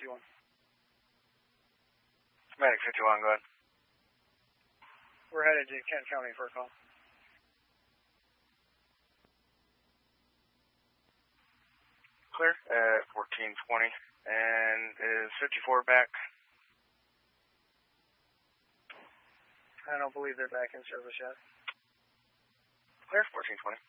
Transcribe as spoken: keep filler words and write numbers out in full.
fifty-one. Medic fifty-one, go ahead. We're headed to Kent County for a call. Clear at fourteen twenty. And is fifty-four back? I don't believe they're back in service yet. Clear, fourteen twenty.